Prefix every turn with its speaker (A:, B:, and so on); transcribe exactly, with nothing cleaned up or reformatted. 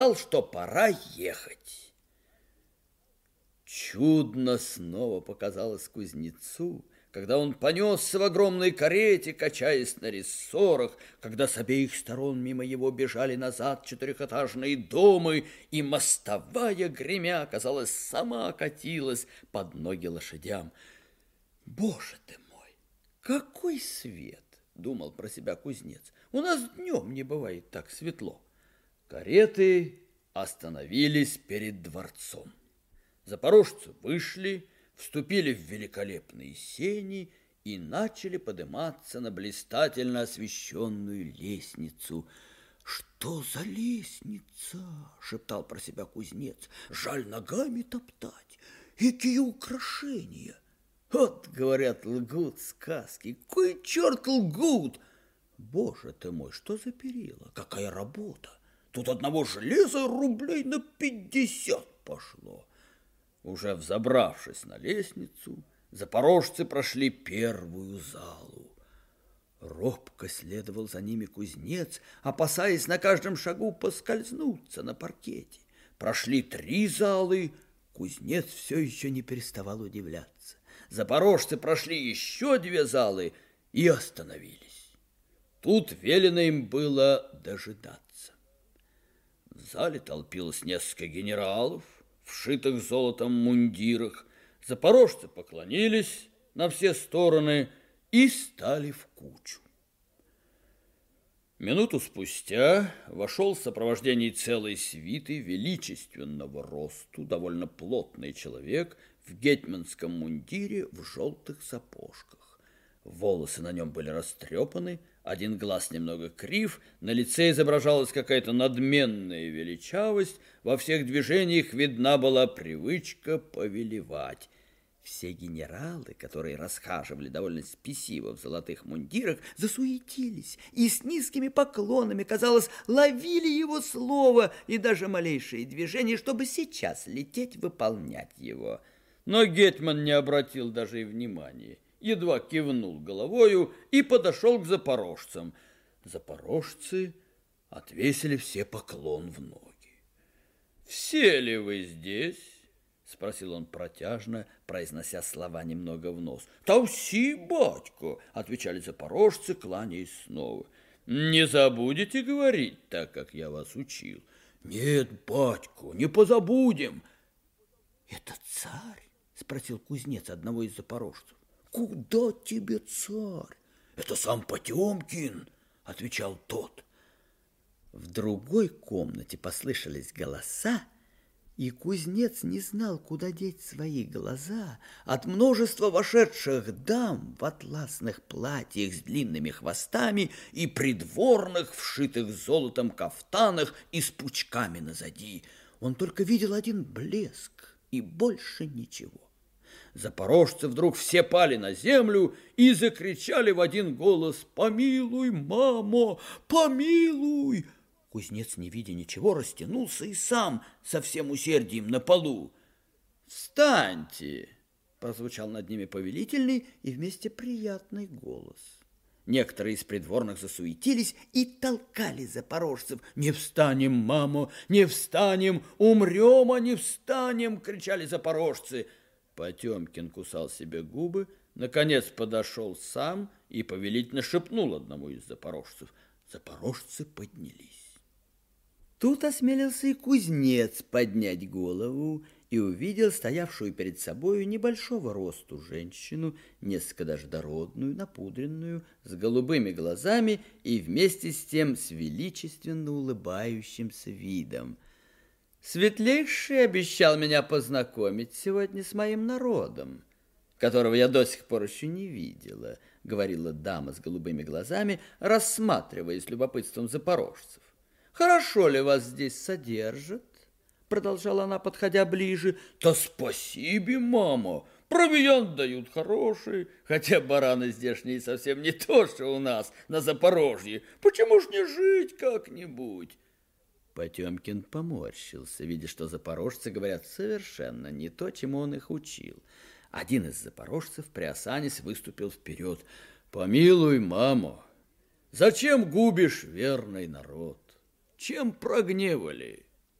A: что пора ехать. Чудно снова показалось кузнецу, когда он понесся в огромной карете, качаясь на рессорах, когда с обеих сторон мимо его бежали назад четырехэтажные дома, и мостовая, гремя, казалось, сама катилась под ноги лошадям. «Боже ты мой, какой свет!» — думал про себя кузнец. «У нас днем не бывает так светло». Кареты остановились перед дворцом. Запорожцы вышли, вступили в великолепные сени и начали подниматься на блистательно освещенную лестницу. «Что за лестница?» — шептал про себя кузнец. «Жаль ногами топтать. Какие украшения!» «Вот, говорят, лгут сказки. Кой черт лгут!» «Боже ты мой, что за перила? Какая работа! Тут одного железа рублей на пятьдесят пошло!» Уже взобравшись на лестницу, запорожцы прошли первую залу. Робко следовал за ними кузнец, опасаясь на каждом шагу поскользнуться на паркете. Прошли три залы, кузнец все еще не переставал удивляться. Запорожцы прошли еще две залы и остановились. Тут велено им было дожидаться. В зале толпилось несколько генералов, вшитых золотом мундирах. Запорожцы поклонились на все стороны и стали в кучу. Минуту спустя вошел в сопровождении целой свиты величественного росту, довольно плотный человек в гетманском мундире в желтых сапожках. Волосы на нем были растрепаны, один глаз немного крив, на лице изображалась какая-то надменная величавость, во всех движениях видна была привычка повелевать. Все генералы, которые расхаживали довольно спесиво в золотых мундирах, засуетились и с низкими поклонами, казалось, ловили его слово и даже малейшие движения, чтобы сейчас лететь выполнять его. Но гетман не обратил даже и внимания, едва кивнул головою и подошел к запорожцам. Запорожцы отвесили все поклон в ноги. «Все ли вы здесь?» — спросил он протяжно, произнося слова немного в нос. «Та все, батько!» — отвечали запорожцы, кланяясь снова. «Не забудете говорить так, как я вас учил?» «Нет, батько, не позабудем!» «Это царь?» — спросил кузнец одного из запорожцев. «Куда тебе царь?» «Это сам Потемкин!» — отвечал тот. В другой комнате послышались голоса, и кузнец не знал, куда деть свои глаза от множества вошедших дам в атласных платьях с длинными хвостами и придворных, вшитых золотом кафтанах и с пучками назади. Он только видел один блеск и больше ничего. Запорожцы вдруг все пали на землю и закричали в один голос: «Помилуй, мамо, помилуй!» Кузнец, не видя ничего, растянулся и сам со всем усердием на полу. «Встаньте!» — прозвучал над ними повелительный и вместе приятный голос. Некоторые из придворных засуетились и толкали запорожцев. «Не встанем, мамо, не встанем, умрем, а не встанем!» — кричали запорожцы. Потемкин кусал себе губы, наконец подошел сам и повелительно шепнул одному из запорожцев. Запорожцы поднялись. Тут осмелился и кузнец поднять голову и увидел стоявшую перед собою небольшого росту женщину, несколько даже дородную, напудренную, с голубыми глазами и вместе с тем с величественно улыбающимся видом. «Светлейший обещал меня познакомить сегодня с моим народом, которого я до сих пор еще не видела», — говорила дама с голубыми глазами, рассматривая с любопытством запорожцев. «Хорошо ли вас здесь содержат?» — продолжала она, подходя ближе. «Да спасибо, мама, провиант дают хороший, хотя бараны здешние совсем не то, что у нас на Запорожье. Почему ж не жить как-нибудь?» Потемкин поморщился, видя, что запорожцы говорят совершенно не то, чему он их учил. Один из запорожцев, приосанясь, выступил вперед. «Помилуй, мамо, зачем губишь верный народ? Чем прогневали?